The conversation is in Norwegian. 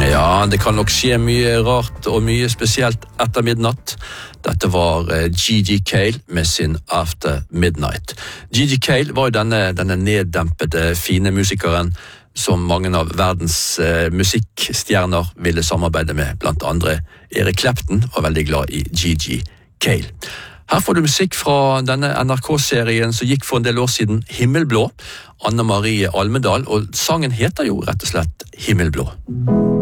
Ja, det kan nok skje mye rart og mye spesielt etter midnatt. Dette var Gigi Cale med sin After Midnight. Gigi Cale var jo denne neddempede, fine musikeren som mange av verdens musikkstjerner ville samarbeide med, blant andre Eric Clapton var veldig glad i Gigi Cale. Her får du musikk fra denne NRK-serien som gikk for en del år siden, Himmelblå, Anne Marie Almedal, og sangen heter jo rett og slett Himmelblå.